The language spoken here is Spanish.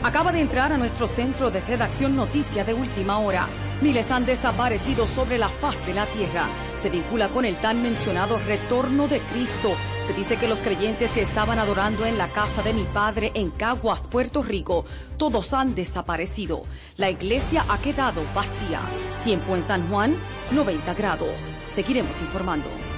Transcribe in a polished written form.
Acaba de entrar a nuestro centro de redacción noticia de última hora. Miles han desaparecido sobre la faz de la tierra. Se vincula con el tan mencionado retorno de Cristo. Se dice que los creyentes que estaban adorando en la casa de mi padre en Caguas, Puerto Rico, todos han desaparecido. La iglesia ha quedado vacía. Tiempo en San Juan, 90 grados. Seguiremos informando.